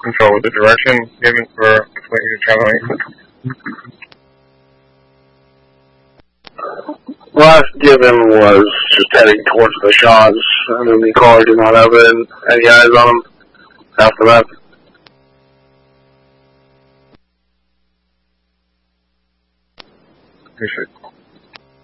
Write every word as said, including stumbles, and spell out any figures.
control with the direction given for what you're traveling? Last given was just heading towards the Shaws, and then the caller did not have any eyes on him after that. Appreciate it.